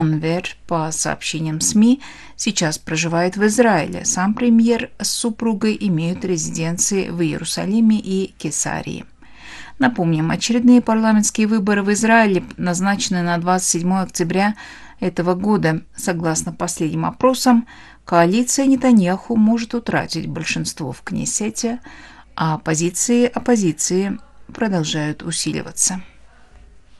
Онвер, по сообщениям СМИ, сейчас проживает в Израиле. Сам премьер с супругой имеют резиденции в Иерусалиме и Кесарии. Напомним, очередные парламентские выборы в Израиле назначены на 27 октября этого года. Согласно последним опросам, коалиция Нетаньяху может утратить большинство в Кнессете, а позиции оппозиции продолжают усиливаться.